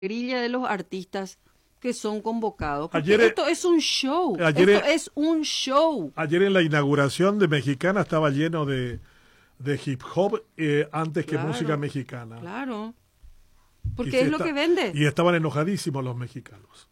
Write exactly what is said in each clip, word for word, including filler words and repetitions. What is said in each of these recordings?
grilla de los artistas que son convocados. Porque Ayer, esto es un show. Ayer, esto es un show. Ayer en la inauguración de Mexicana estaba lleno de, de hip hop eh, antes Claro, que música mexicana. Claro. Porque Y es se lo está- que vende. Y estaban enojadísimos los mexicanos.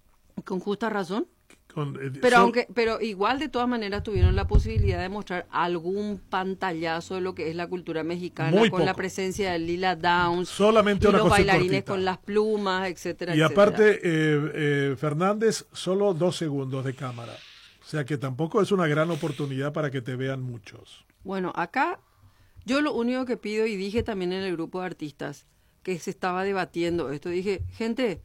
Con justa razón. Con, eh, Pero son- aunque, pero igual de todas maneras tuvieron la posibilidad de mostrar algún pantallazo de lo que es la cultura mexicana, Muy con la poco. presencia de Lila Downs, Solamente y una los cosa bailarines cortita. con las plumas, etcétera, Y etcétera. aparte, eh, eh, Fernández, solo dos segundos de cámara. O sea que tampoco es una gran oportunidad para que te vean muchos. Bueno, acá yo lo único que pido, y dije también en el grupo de artistas que se estaba debatiendo esto, dije, gente,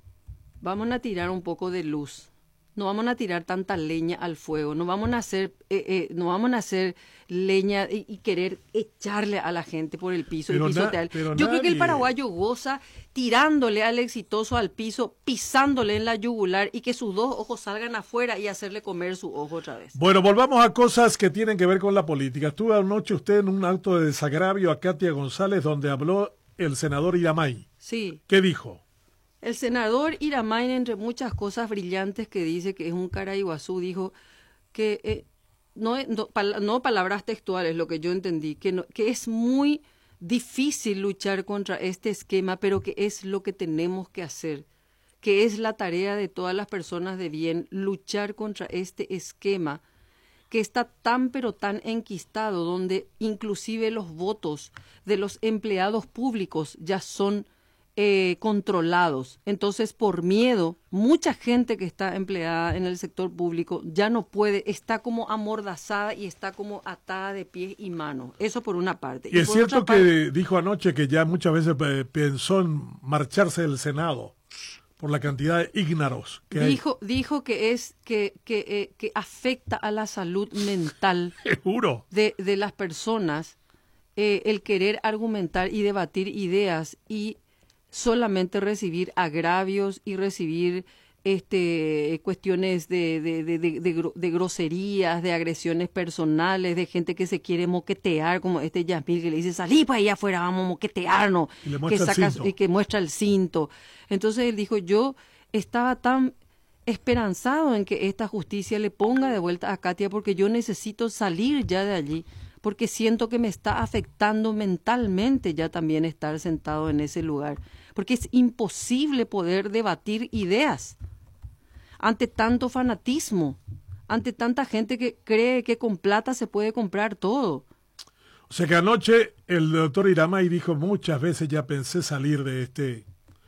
vamos a tirar un poco de luz. No vamos a tirar tanta leña al fuego, no vamos a hacer, eh, eh, no vamos a hacer leña y, y querer echarle a la gente por el piso Pero y na- pisotear. pero Yo creo que el nadie- paraguayo goza tirándole al exitoso al piso, pisándole en la yugular y que sus dos ojos salgan afuera y hacerle comer su ojo otra vez. Bueno, volvamos a cosas que tienen que ver con la política. Estuvo anoche usted en un acto de desagravio a Katia González donde habló el senador Iramay. Sí. ¿Qué dijo? El senador Iramain, entre muchas cosas brillantes que dice que es un Caraiguazú, dijo que eh, no, no, pal- no palabras textuales, lo que yo entendí, que, no, que es muy difícil luchar contra este esquema, pero que es lo que tenemos que hacer, que es la tarea de todas las personas de bien, luchar contra este esquema que está tan pero tan enquistado, donde inclusive los votos de los empleados públicos ya son eh, controlados. Entonces, por miedo, mucha gente que está empleada en el sector público ya no puede, está como amordazada y está como atada de pies y manos. Eso por una parte. Y es por cierto otra que parte, dijo anoche que ya muchas veces eh, pensó en marcharse del Senado por la cantidad de ígnaros que dijo, dijo que es que, que, eh, que afecta a la salud mental hay. Seguro. de, de las personas eh, el querer argumentar y debatir ideas y solamente recibir agravios y recibir este cuestiones de, de, de, de, de, gro- de groserías, de agresiones personales, de gente que se quiere moquetear, como este Yasmil que le dice, salí para allá afuera, vamos a moquetearnos, Y le que muestra el saca- cinto. y que muestra el cinto. Entonces él dijo, yo estaba tan esperanzado en que esta justicia le ponga de vuelta a Katia porque yo necesito salir ya de allí, porque siento que me está afectando mentalmente ya también estar sentado en ese lugar, porque es imposible poder debatir ideas ante tanto fanatismo, ante tanta gente que cree que con plata se puede comprar todo. O sea que anoche el doctor Iramay dijo muchas veces ya pensé salir de este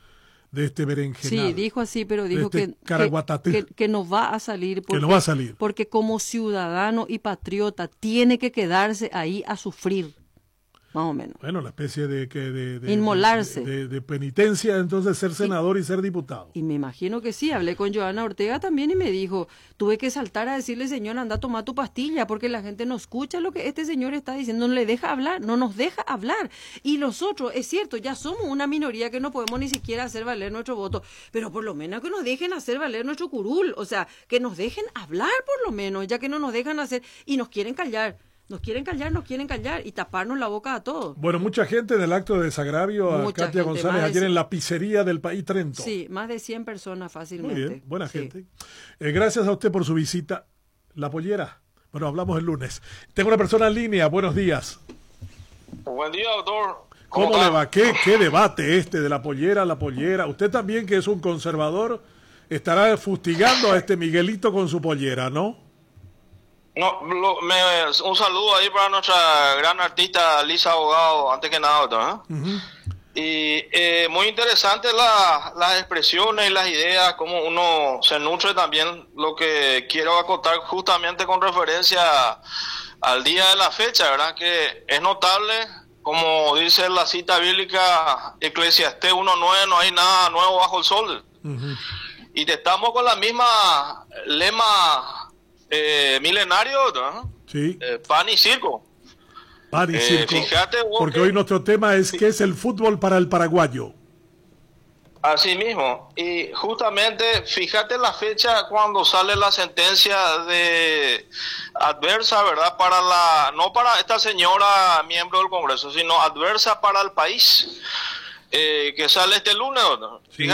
de este berenjenal. Sí, dijo así, pero de dijo este que, caraguatatí. que, que, que no va a salir porque, no va a salir. porque como ciudadano y patriota tiene que quedarse ahí a sufrir, más o menos. Bueno, la especie de que de, de- Inmolarse. de, de- de penitencia entonces ser senador y, ser diputado. Y me imagino que sí, hablé con Joana Ortega también y me dijo, tuve que saltar a decirle, señor, anda a tomar tu pastilla, porque la gente no escucha lo que este señor está diciendo, no le deja hablar, no nos deja hablar. Y nosotros, es cierto, ya somos una minoría que no podemos ni siquiera hacer valer nuestro voto, pero por lo menos que nos dejen hacer valer nuestro curul, o sea, que nos dejen hablar por lo menos, ya que no nos dejan hacer y nos quieren callar. Nos quieren callar, nos quieren callar y taparnos la boca a todos. Bueno, mucha gente en el acto de desagravio a Mucha Katia gente, González más de ayer cien. en la pizzería del país Trento. Sí, más de cien personas Muy fácilmente. bien, buena Sí. gente. Eh, gracias a usted por su visita. La pollera. Bueno, hablamos el lunes. Tengo una persona en línea. Buenos días. Buen día, doctor. ¿Cómo, está? le va? ¿Qué, ¿Qué debate este de la pollera, la pollera? Usted también, que es un conservador, estará fustigando a este Miguelito con su pollera, ¿no? No, lo- me- un saludo ahí para nuestra gran artista Lisa Abogado, antes que nada, doctor. ¿eh? Ujú. Y eh, muy interesante la- las expresiones y las ideas, cómo uno se nutre también. Lo que quiero acotar justamente con referencia al día de la fecha, ¿verdad? Que es notable, como dice la cita bíblica Eclesiastés uno nueve, no hay nada nuevo bajo el sol. Ujú. Y estamos con la misma lema eh, milenario, ¿no? Sí, Eh, pan y circo. pan y eh, circo. fíjate vos Porque que- hoy nuestro tema es ¿qué es el fútbol para el paraguayo? Así mismo. Y justamente, fíjate la fecha cuando sale la sentencia de adversa, ¿verdad? Para la, no para esta señora miembro del Congreso, sino adversa para el país. eh, que sale este lunes. ¿No? Sí.